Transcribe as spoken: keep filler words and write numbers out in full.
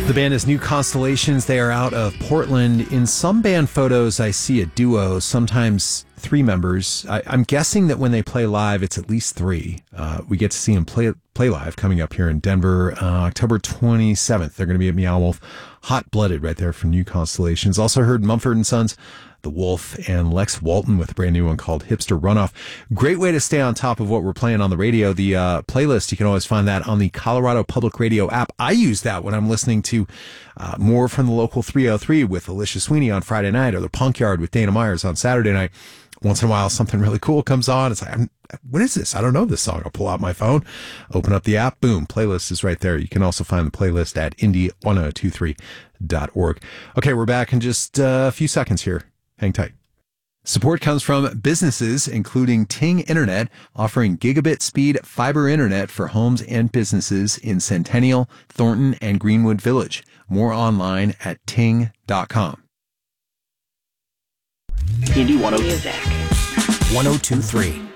The band is New Constellations. They are out of Portland. In some band photos, I see a duo, sometimes three members. I, I'm guessing that when they play live, it's at least three. Uh, we get to see them play play live coming up here in Denver, uh, October twenty-seventh. They're going to be at Meow Wolf. Hot Blooded right there from New Constellations. Also heard Mumford and Sons, The Wolf, and Lex Walton with a brand new one called Hipster Runoff. Great way to stay on top of what we're playing on the radio. The uh, playlist, you can always find that on the Colorado Public Radio app. I use that when I'm listening to uh, more from the local three oh three with Alicia Sweeney on Friday night, or the Punk Yard with Dana Myers on Saturday night. Once in a while, something really cool comes on. It's like, I'm, what is this? I don't know this song. I'll pull out my phone, open up the app, boom, playlist is right there. You can also find the playlist at indie ten twenty-three dot org. Okay, we're back in just a few seconds here. Hang tight. Support comes from businesses, including Ting Internet, offering gigabit speed fiber internet for homes and businesses in Centennial, Thornton, and Greenwood Village. More online at ting dot com. Indie ten Music. one oh two three.